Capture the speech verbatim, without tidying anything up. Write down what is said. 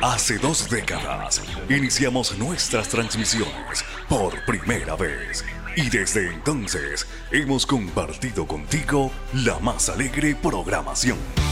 Hace dos décadas iniciamos nuestras transmisiones por primera vez y desde entonces hemos compartido contigo la más alegre programación.